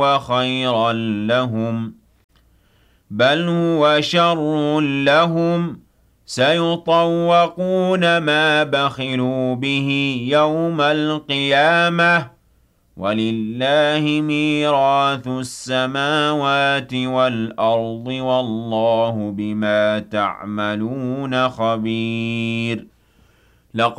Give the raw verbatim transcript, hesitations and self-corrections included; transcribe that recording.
وخيرا لهم بل هو شر لهم سيطوقون ما بخلوا به يوم القيامة ولله ميراث السماوات والأرض والله بما تعملون خبير.